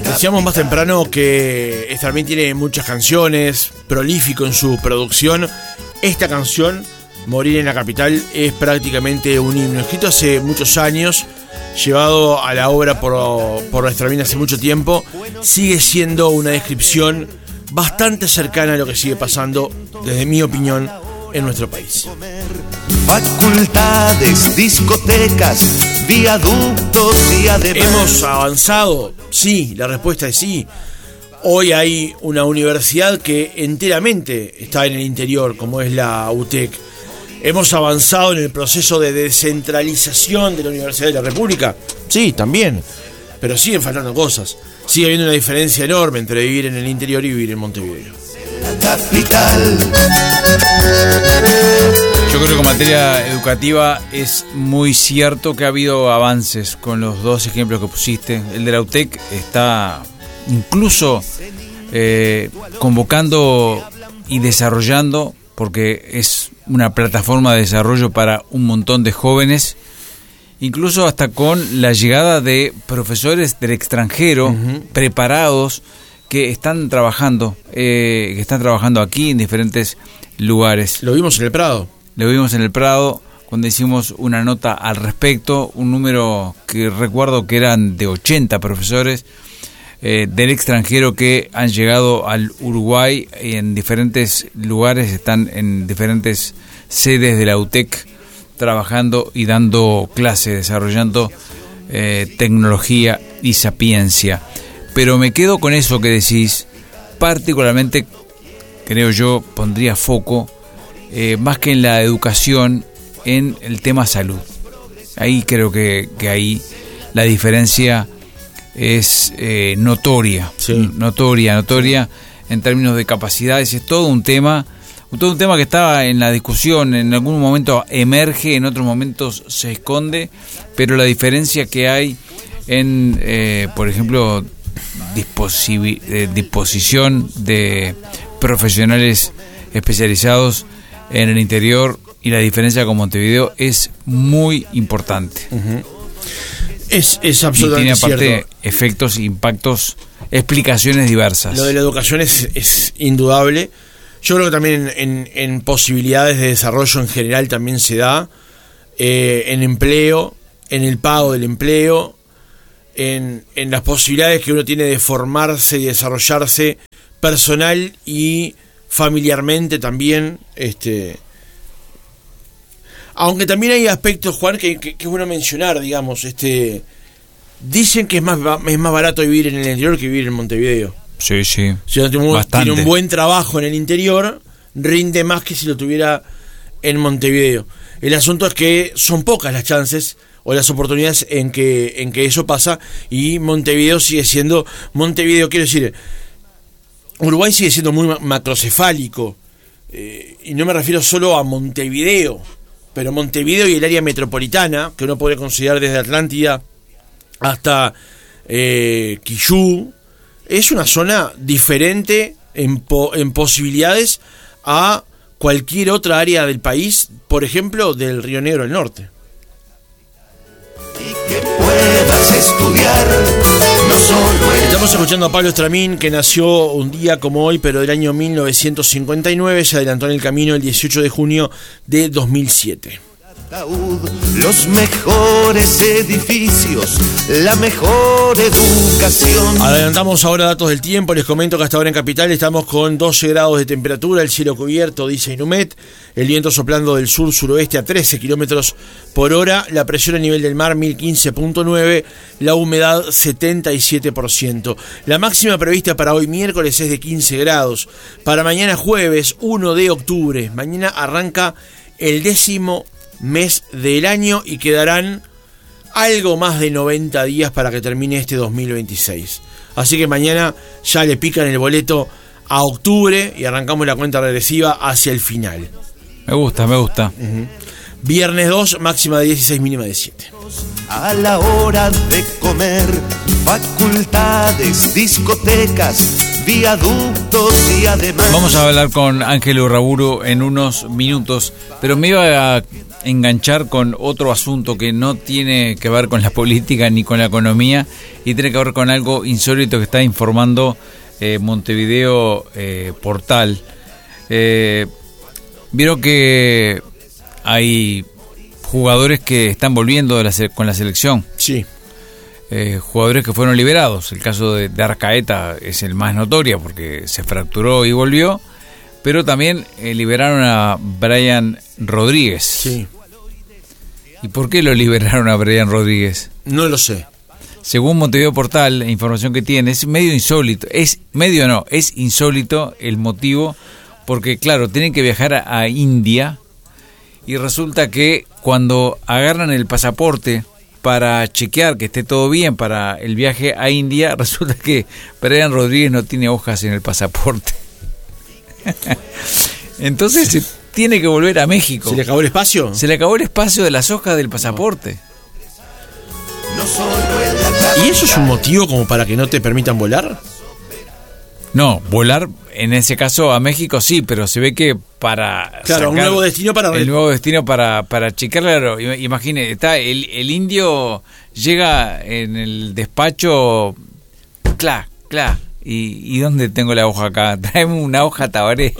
Decíamos más temprano que también tiene muchas canciones, prolífico en su producción. Esta canción, Morir en la Capital, es prácticamente un himno, escrito hace muchos años, llevado a la obra por nuestra mina hace mucho tiempo. Sigue siendo una descripción bastante cercana a lo que sigue pasando, desde mi opinión, en nuestro país. Facultades, discotecas, viaductos y además... ¿Hemos avanzado? Sí, la respuesta es sí. Hoy hay una universidad que enteramente está en el interior, como es la UTEC. ¿Hemos avanzado en el proceso de descentralización de la Universidad de la República? Sí, también. Pero siguen faltando cosas. Sigue habiendo una diferencia enorme entre vivir en el interior y vivir en Montevideo. La capital. Yo creo que en materia educativa es muy cierto que ha habido avances con los dos ejemplos que pusiste. El de la UTEC está incluso convocando y desarrollando, porque es una plataforma de desarrollo para un montón de jóvenes, incluso hasta con la llegada de profesores del extranjero, preparados, que están trabajando aquí en diferentes lugares. Lo vimos en el Prado. Lo vimos en el Prado cuando hicimos una nota al respecto, un número que recuerdo que eran de 80 profesores del extranjero que han llegado al Uruguay en diferentes lugares, están en diferentes sedes de la UTEC trabajando y dando clases, desarrollando tecnología y sapiencia. Pero me quedo con eso que decís, particularmente, creo yo, pondría foco, más que en la educación, en el tema salud. Ahí creo que ahí la diferencia es notoria, sí. notoria en términos de capacidades. Es todo un tema que está en la discusión, en algún momento emerge, en otros momentos se esconde, pero la diferencia que hay en, por ejemplo, disposición de profesionales especializados en el interior y la diferencia con Montevideo es muy importante. Es absolutamente cierto. Y tiene aparte cierto. Efectos, impactos, explicaciones diversas. Lo de la educación es indudable. Yo creo que también en posibilidades de desarrollo en general también se da, en empleo, en el pago del empleo, en las posibilidades que uno tiene de formarse y desarrollarse personal y familiarmente también. Aunque también hay aspectos, Juan, que es bueno mencionar, digamos. Dicen que es más barato vivir en el interior que vivir en Montevideo. Sí. Si uno tiene un buen trabajo en el interior, rinde más que si lo tuviera en Montevideo. El asunto es que son pocas las chances o las oportunidades en que eso pasa, y Montevideo sigue siendo Montevideo, quiero decir, Uruguay sigue siendo muy macrocefálico, y no me refiero solo a Montevideo, pero Montevideo y el área metropolitana, que uno podría considerar desde Atlántida hasta Quillú, es una zona diferente en posibilidades a cualquier otra área del país, por ejemplo, del Río Negro del Norte. Y que puedas estudiar, no solo el... Estamos escuchando a Pablo Estramín, que nació un día como hoy, pero del año 1959, se adelantó en el camino el 18 de junio de 2007. Los mejores edificios, la mejor educación. Adelantamos ahora datos del tiempo. Les comento que hasta ahora en Capital estamos con 12 grados de temperatura, el cielo cubierto, dice Inumet, el viento soplando del sur-suroeste a 13 kilómetros por hora, la presión a nivel del mar 1015.9, la humedad 77%. La máxima prevista para hoy miércoles es de 15 grados. Para mañana jueves 1 de octubre, mañana arranca el 10º mes del año y quedarán algo más de 90 días para que termine este 2026. Así que mañana ya le pican el boleto a octubre y arrancamos la cuenta regresiva hacia el final. Me gusta. Viernes 2, máxima de 16, mínima de 7. A la hora de comer, facultades, discotecas, viaductos y además... Vamos a hablar con Ángel Urraburu en unos minutos, pero me iba a enganchar con otro asunto que no tiene que ver con la política ni con la economía y tiene que ver con algo insólito que está informando Montevideo Portal. Vieron que hay jugadores que están volviendo con la selección. Sí. Jugadores que fueron liberados. El caso de Arcaeta es el más notorio porque se fracturó y volvió, pero también liberaron a Brian Rodríguez. Sí. ¿Y por qué lo liberaron a Brian Rodríguez? No lo sé. Según Montevideo Portal, la información que tiene es medio insólito. Es insólito el motivo, porque claro, tienen que viajar a India y resulta que cuando agarran el pasaporte para chequear que esté todo bien para el viaje a India, resulta que Brian Rodríguez no tiene hojas en el pasaporte. Entonces se tiene que volver a México. ¿Se le acabó el espacio? Se le acabó el espacio de las hojas del pasaporte. ¿Y eso es un motivo como para que no te permitan volar? No, volar en ese caso a México sí, pero se ve que para claro, un nuevo destino para el nuevo destino para checar. Claro, imagine, está el indio llega en el despacho, y ¿dónde tengo la hoja acá? Tráeme una hoja, Tabaré.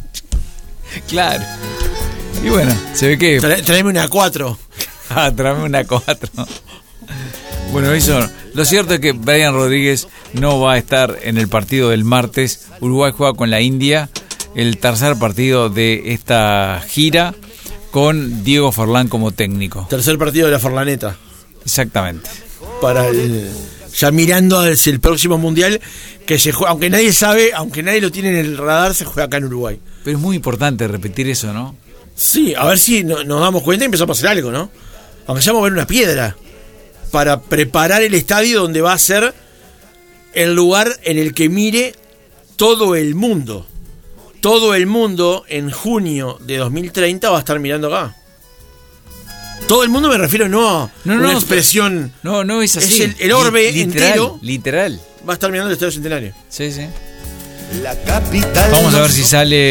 Claro. Y bueno, se ve que tráeme una 4. Tráeme una 4. Bueno, eso. Lo cierto es que Brian Rodríguez no va a estar en el partido del martes. Uruguay juega con la India, el tercer partido de esta gira, con Diego Forlán como técnico. Tercer partido de la Forlaneta. Exactamente. Ya mirando hacia el próximo mundial, que se juega, aunque nadie sabe, aunque nadie lo tiene en el radar, se juega acá en Uruguay. Pero es muy importante repetir eso, ¿no? Sí, a ver si nos damos cuenta y empezamos a hacer algo, ¿no? Aunque sea mover una piedra para preparar el estadio donde va a ser el lugar en el que mire todo el mundo. Todo el mundo en junio de 2030 va a estar mirando acá. Todo el mundo me refiero no una expresión. No es así. Es el orbe entero. Literal. Va a estar mirando el Estadio Centenario. Sí. La capital. Vamos a ver si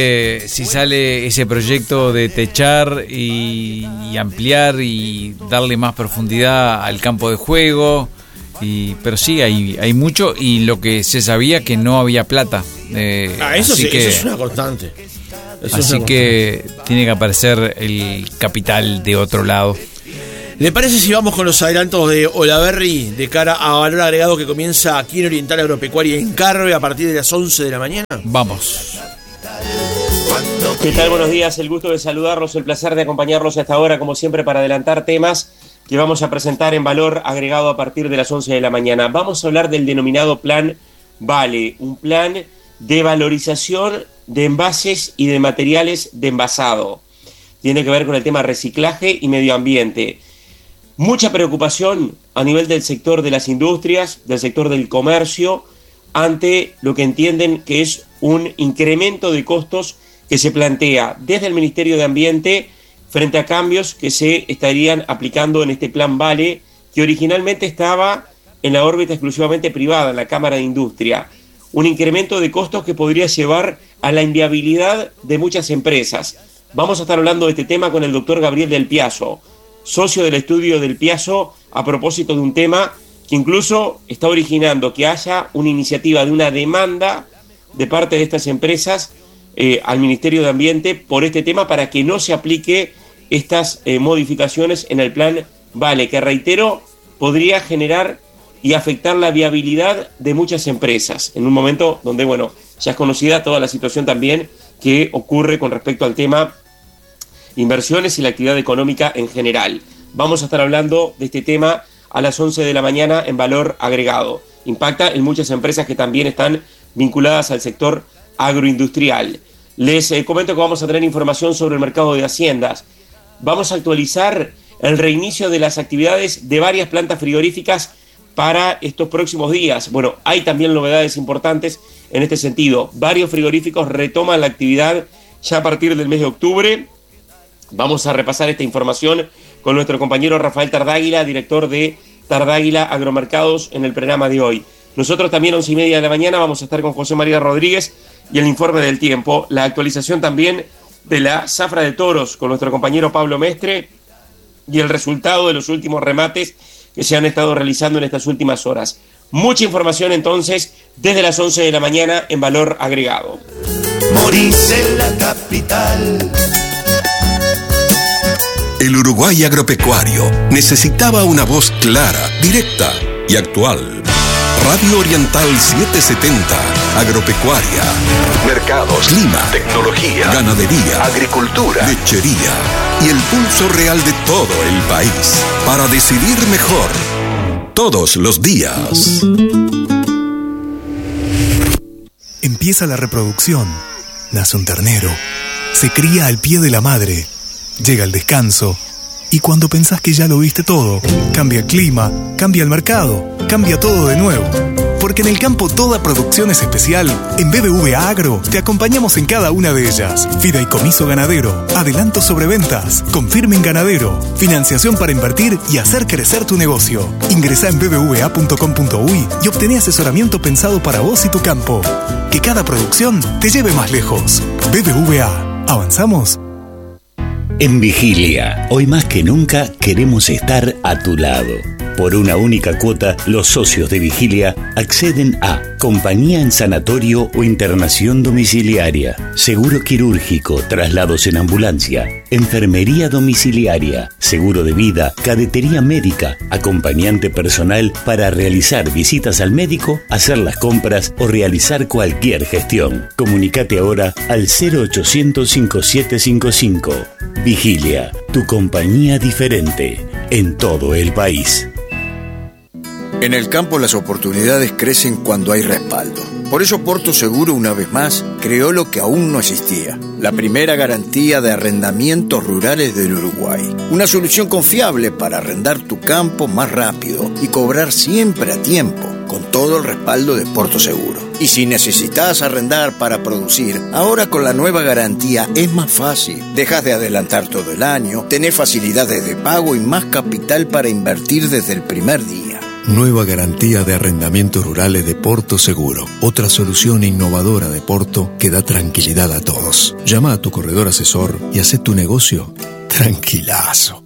sale ese proyecto de techar y ampliar y darle más profundidad al campo de juego. Pero sí, hay mucho, y lo que se sabía que no había plata. Eso es una constante. Así que tiene que aparecer el capital de otro lado. ¿Le parece si vamos con los adelantos de Olaberry de cara a valor agregado que comienza aquí en Oriental Agropecuaria en Carve a partir de las 11 de la mañana? Vamos. ¿Qué tal? Buenos días, el gusto de saludarlos, el placer de acompañarlos hasta ahora, como siempre, para adelantar temas que vamos a presentar en valor agregado a partir de las 11 de la mañana. Vamos a hablar del denominado Plan Vale, un plan de valorización de envases y de materiales de envasado. Tiene que ver con el tema reciclaje y medio ambiente. Mucha preocupación a nivel del sector de las industrias, del sector del comercio, ante lo que entienden que es un incremento de costos que se plantea desde el Ministerio de Ambiente frente a cambios que se estarían aplicando en este Plan Vale, que originalmente estaba en la órbita exclusivamente privada, en la Cámara de Industria. Un incremento de costos que podría llevar a la inviabilidad de muchas empresas. Vamos a estar hablando de este tema con el doctor Gabriel Del Piazo, socio del estudio Del Piazo, a propósito de un tema que incluso está originando que haya una iniciativa de una demanda de parte de estas empresas al Ministerio de Ambiente por este tema, para que no se aplique estas modificaciones en el Plan Vale, que reitero, podría generar y afectar la viabilidad de muchas empresas, en un momento donde, bueno, ya es conocida toda la situación también que ocurre con respecto al tema inversiones y la actividad económica en general. Vamos a estar hablando de este tema a las 11 de la mañana en valor agregado. Impacta en muchas empresas que también están vinculadas al sector agroindustrial. Les comento que vamos a tener información sobre el mercado de haciendas. Vamos a actualizar el reinicio de las actividades de varias plantas frigoríficas para estos próximos días. Bueno, hay también novedades importantes en este sentido. Varios frigoríficos retoman la actividad ya a partir del mes de octubre. Vamos a repasar esta información con nuestro compañero Rafael Tardáguila, director de Tardáguila Agromercados, en el programa de hoy. Nosotros también 11:30 de la mañana vamos a estar con José María Rodríguez y el informe del tiempo. La actualización también de la zafra de toros con nuestro compañero Pablo Mestre y el resultado de los últimos remates que se han estado realizando en estas últimas horas. Mucha información entonces desde las 11 de la mañana en Valor Agregado. Morís en la capital. El Uruguay agropecuario necesitaba una voz clara, directa y actual. Radio Oriental 770, agropecuaria, mercados, clima, tecnología, ganadería, agricultura, lechería y el pulso real de todo el país para decidir mejor todos los días. Empieza la reproducción, nace un ternero, se cría al pie de la madre, llega el descanso y cuando pensás que ya lo viste todo, cambia el clima, cambia el mercado, cambia todo de nuevo. Porque en el campo toda producción es especial. En BBVA Agro te acompañamos en cada una de ellas. Fideicomiso ganadero, adelanto sobre ventas, confirme en ganadero, financiación para invertir y hacer crecer tu negocio. Ingresá en bbva.com.uy y obtené asesoramiento pensado para vos y tu campo. Que cada producción te lleve más lejos. BBVA. ¿Avanzamos? En Vigilia, hoy más que nunca queremos estar a tu lado. Por una única cuota, los socios de Vigilia acceden a compañía en sanatorio o internación domiciliaria, seguro quirúrgico, traslados en ambulancia, enfermería domiciliaria, seguro de vida, cadetería médica, acompañante personal para realizar visitas al médico, hacer las compras o realizar cualquier gestión. Comunicate ahora al 0800 5755. Vigilia, tu compañía diferente en todo el país. En el campo las oportunidades crecen cuando hay respaldo. Por eso Porto Seguro, una vez más, creó lo que aún no existía: la primera garantía de arrendamientos rurales del Uruguay. Una solución confiable para arrendar tu campo más rápido y cobrar siempre a tiempo, con todo el respaldo de Porto Seguro. Y si necesitas arrendar para producir, ahora con la nueva garantía es más fácil. Dejas de adelantar todo el año, tenés facilidades de pago y más capital para invertir desde el primer día. Nueva garantía de arrendamientos rurales de Porto Seguro. Otra solución innovadora de Porto que da tranquilidad a todos. Llama a tu corredor asesor y haz tu negocio tranquilazo.